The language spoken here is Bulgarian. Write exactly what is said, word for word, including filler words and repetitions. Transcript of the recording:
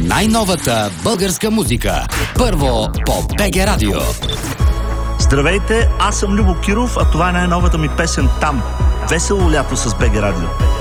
най-новата българска музика. Първо по БГ Радио. Здравейте, аз съм Любо Киров, а това е най-новата ми песен "Там". Весело лято с БГ Радио.